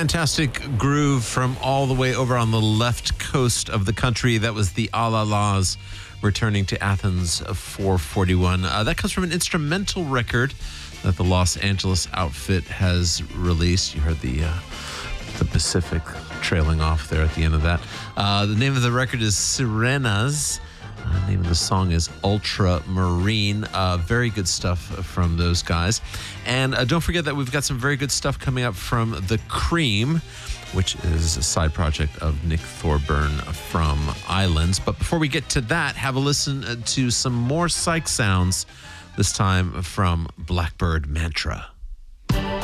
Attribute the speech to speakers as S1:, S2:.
S1: Fantastic groove from all the way over on the left coast of the country. That was the A-La-Las returning to Athens 441. That comes from an instrumental record that the Los Angeles outfit has released. You heard the Pacific trailing off there at the end of that. The name of the record is Sirenas. The name of the song is Ultramarine. Very good stuff from those guys. And don't forget that we've got some very good stuff coming up from The Cream, which is a side project of Nick Thorburn from Islands. But before we get to that, have a listen to some more psych sounds, this time from Blackbird Mantra.